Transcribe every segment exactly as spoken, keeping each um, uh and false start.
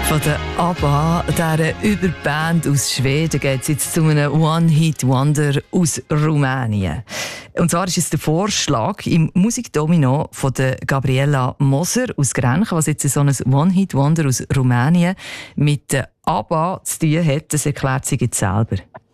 Von der ABBA, dieser Überband aus Schweden, geht es jetzt zu einem One-Hit-Wonder aus Rumänien. Und zwar ist es der Vorschlag im Musikdomino von der Gabriela Moser aus Grenchen, was jetzt so ein One-Hit-Wonder aus Rumänien mit der ABBA zu tun hat. Das erklärt sie jetzt selber.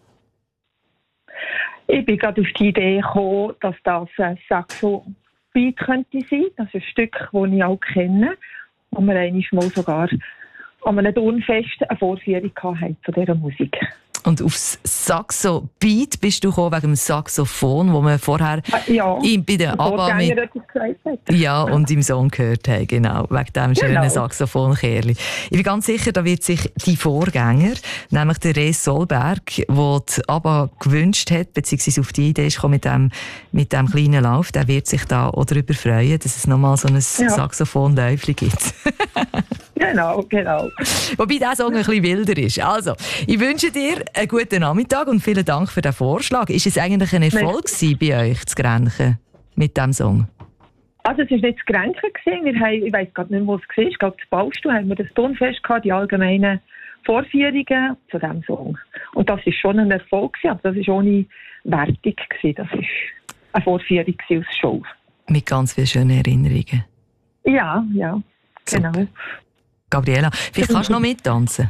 Ich bin gerade auf die Idee gekommen, dass das ein Saxo-Beat könnte sein. Das ist ein Stück, das ich auch kenne. Und wir einmal mal sogar an einem Turnfest eine Vorführung hatten von dieser Musik. Und aufs Saxo-Beat bist du gekommen wegen dem Saxophon, wo wir vorher ja, bei der ABBA mit, ja, und im Song gehört haben, genau, wegen dem schönen genau. Saxophon-Kerli. Ich bin ganz sicher, da wird sich die Vorgänger, nämlich der Res Solberg, der die ABBA gewünscht hat, beziehungsweise auf die Idee ist gekommen mit dem, mit dem kleinen Lauf, der wird sich da auch darüber freuen, dass es nochmal so ein ja. Saxophon-Läufchen gibt. Genau, genau. Wobei dieser Song ein bisschen wilder ist. Also, ich wünsche dir einen guten Nachmittag und vielen Dank für den Vorschlag. Ist es eigentlich ein Erfolg gewesen bei euch, zu Grenchen, mit diesem Song? Also es war nicht zu Grenchen. Wir haben, ich weiss gar nicht mehr, wo es war. Ich glaube, zu Baustuhl haben wir das Turnfest gehabt, die allgemeinen Vorführungen zu diesem Song. Und das war schon ein Erfolg gewesen, aber das war ohne Wertung gewesen. Das war eine Vorführung aus Show. Mit ganz vielen schönen Erinnerungen. Ja, ja, genau. Super. Gabriela, vielleicht kannst du noch mittanzen?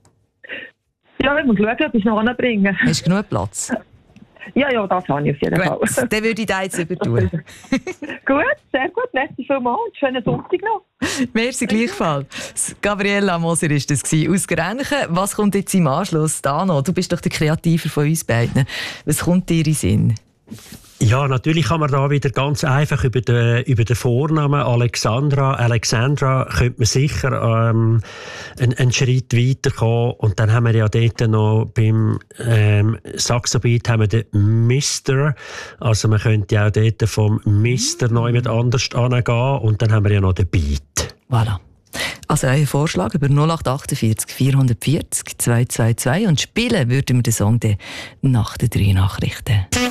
Ja, ich muss schauen, ob ich es noch anbringen. Hast du genug Platz? Ja, ja, das habe ich auf jeden gut, Fall. Dann würde ich da jetzt übertun. Gut, sehr gut. Merci vielmals und schönen Sonntag noch. Merci gleichfalls. Gabriela Moser war das aus Grenchen. Was kommt jetzt im Anschluss da noch? Du bist doch der Kreativer von uns beiden. Was kommt dir in den Sinn? Ja, natürlich kann man da wieder ganz einfach über den, über den Vornamen Alexandra, Alexandra könnte man sicher ähm, einen, einen Schritt weiterkommen. Und dann haben wir ja dort noch beim ähm, Saxobeat haben wir den Mister. Also man könnte ja auch dort vom Mister noch jemand anders angehen. Und dann haben wir ja noch den Beat. Voilà. Also euer Vorschlag über null acht achtundvierzig vierhundertvierzig zweihundertzweiundzwanzig und spielen würden wir den Song dann nach den drei Nachrichten.